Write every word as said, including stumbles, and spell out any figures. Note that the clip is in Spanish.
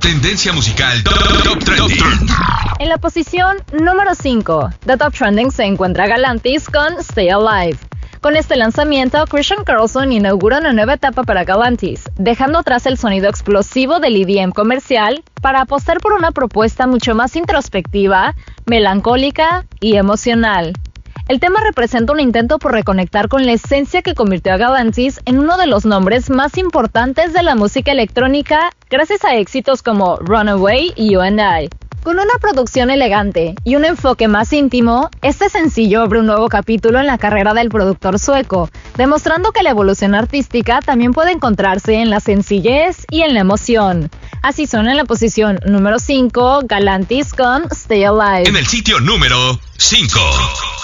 Tendencia musical Top, top Trending. En la posición número cinco de Top Trending se encuentra Galantis con Stay Alive. Con este lanzamiento, Christian Carlson inaugura una nueva etapa para Galantis, dejando atrás el sonido explosivo del E D M comercial para apostar por una propuesta mucho más introspectiva, melancólica y emocional. El tema representa un intento por reconectar con la esencia que convirtió a Galantis en uno de los nombres más importantes de la música electrónica gracias a éxitos como Runaway y You and I. Con una producción elegante y un enfoque más íntimo, este sencillo abre un nuevo capítulo en la carrera del productor sueco, demostrando que la evolución artística también puede encontrarse en la sencillez y en la emoción. Así suena en la posición número cinco, Galantis con Stay Alive. En el sitio número cinco.